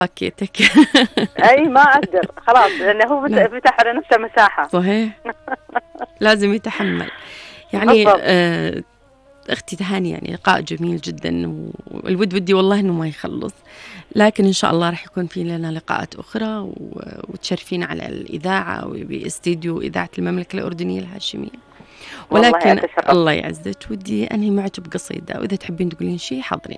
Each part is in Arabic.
باكيتك. أي ما أقدر خلاص، لأنه هو لا فتح على نفسه مساحة. صحيح، لازم يتحمل. يعني بالضبط. أختي تهاني، يعني لقاء جميل جدا، والود ودي والله إنه ما يخلص، لكن إن شاء الله راح يكون في لنا لقاءات أخرى، وتشرفين على الإذاعة وباستديو إذاعة المملكة الأردنية الهاشمية. والله ولكن أتشرف. الله يعزك، ودي أنهي معك بقصيدة، وإذا تحبين تقولين شيء حاضرين.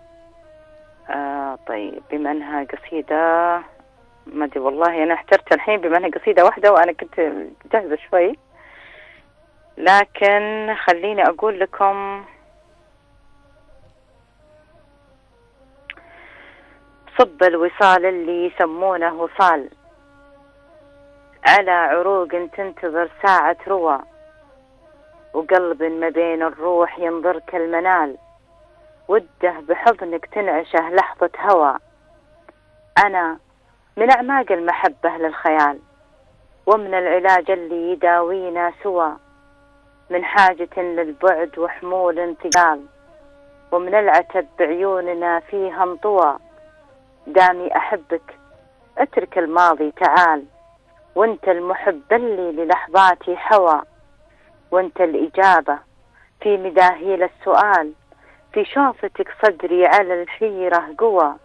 طيب، بما أنها قصيدة، ما أدري والله، أنا احترت الحين بما أنها قصيدة واحدة وأنا كنت جاهزة شوي، لكن خليني أقول لكم: صب الوصال اللي يسمونه وصال على عروق تنتظر ساعة روى، وقلب ما بين الروح ينظرك المنال، وده بحضنك تنعشه لحظة هوى. أنا من أعماق المحبة للخيال، ومن العلاج اللي يداوينا سوى، من حاجة للبعد وحمول انتقال، ومن العتب بعيوننا فيها انطوى. دامي أحبك اترك الماضي تعال، وانت المحب اللي للحظاتي حوى، وانت الإجابة في مداهيل السؤال، في شوفتك صدري على الحيرة قوى.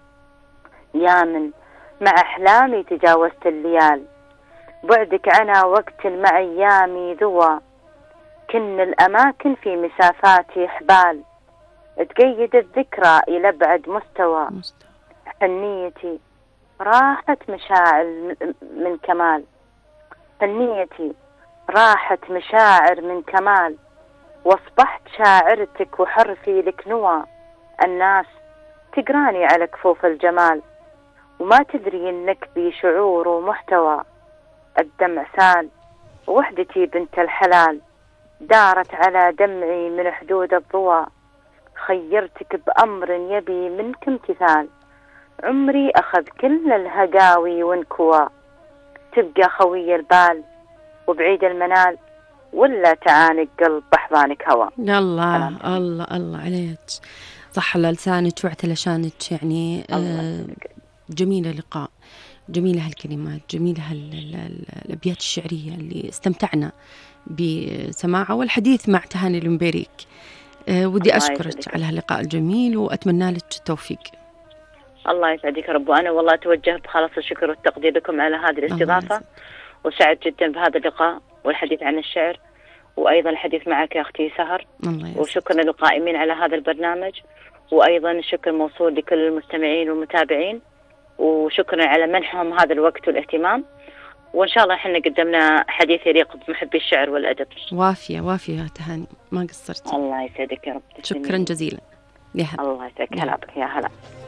يا من مع أحلامي تجاوزت الليال، بعدك عنا وقت مع أيامي ذوى، كن الأماكن في مسافاتي حبال، تقيد الذكرى إلى بعد مستوى. حنيتي راحت مشاعر من كمال، حنيتي راحت مشاعر من كمال، واصبحت شاعرتك وحرفي لك نوى. الناس تقراني على كفوف الجمال، وما تدري انك بي شعور ومحتوى. الدمع سال وحدتي بنت الحلال، دارت على دمعي من حدود الضوى. خيرتك بأمر يبي منك امتثال، عمري أخذ كل الهقاوي وانكوى. تبقى خوي البال وبعيد المنال، ولا تعانق قلب أحضانك هوى. الله الله الله عليك، صح على لسانك وعتلى شانك. يعني جميلة لقاء، جميلة هالكلمات، جميلة الأبيات الشعرية اللي استمتعنا بسماعها والحديث مع تهاني المبيريك. ودي أشكرك على هاللقاء الجميل، وأتمنى لك التوفيق. الله يسعدك يا رب. وأنا والله أتوجه بخالص الشكر والتقدير لكم على هذه الاستضافة، وسعد جدا بهذا اللقاء والحديث عن الشعر، وأيضا الحديث معك يا أختي سهر. وشكرا للقائمين على هذا البرنامج، وأيضا الشكر موصول لكل المستمعين والمتابعين، وشكرا على منحهم هذا الوقت والاهتمام. وإن شاء الله احنا قدمنا حديث يليق بمحبي الشعر والأدب. وافية يا تهاني، ما قصرتي. الله يسعدك يا رب. شكرا جزيلا. الله يسعدك. هلا بك يا هلا.